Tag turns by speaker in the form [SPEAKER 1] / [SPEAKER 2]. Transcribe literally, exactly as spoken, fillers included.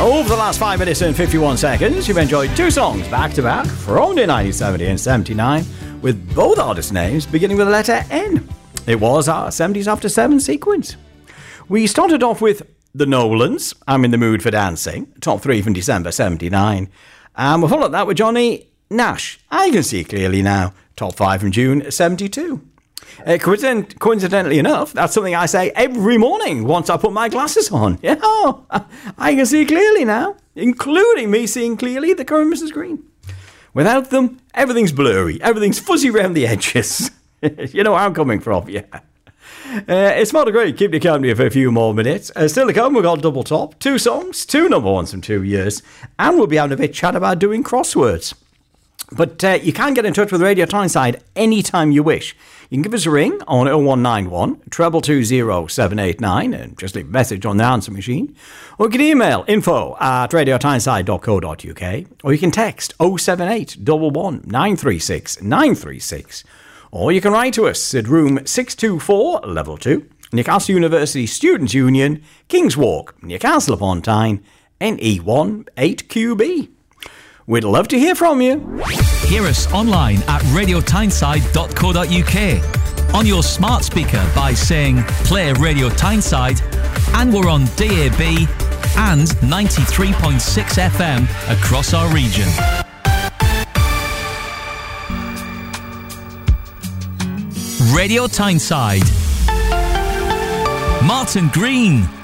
[SPEAKER 1] Over the last five minutes and fifty-one seconds, you've enjoyed two songs back-to-back from the nineteen seventy and seventy-nine, with both artist names beginning with the letter N. It was our seventies After seven sequence. We started off with The Nolans, I'm in the Mood for Dancing, top three from December seventy-nine. And we followed that with Johnny Nash, I Can See Clearly Now, top five from June seventy-two. Uh, coincident- coincidentally enough, that's something I say every morning once I put my glasses on. Yeah, oh, I can see clearly now, including me seeing clearly the current Missus Green. Without them, everything's blurry, everything's fuzzy around the edges. You know where I'm coming from, yeah. Uh, it's not a great keep you company for a few more minutes. Uh, still to come, we've got Double Top, two songs, two number ones from two years, and we'll be having a bit chat about doing crosswords. But uh, you can get in touch with Radio Tyneside anytime you wish. You can give us a ring on oh one nine one, two two two zero seven eight nine and just leave a message on the answer machine. Or you can email info at radio tyneside dot co dot uk. Or you can text oh seven eight one one nine three six nine three six. Or you can write to us at room six two four, level two, Newcastle University Students' Union, King's Walk, Newcastle upon Tyne, N E one eight Q B. We'd love to hear from you.
[SPEAKER 2] Hear us online at radio tyneside dot co dot uk, on your smart speaker by saying play Radio Tyneside, and we're on D A B and ninety-three point six F M across our region. Radio Tyneside. Martin Green.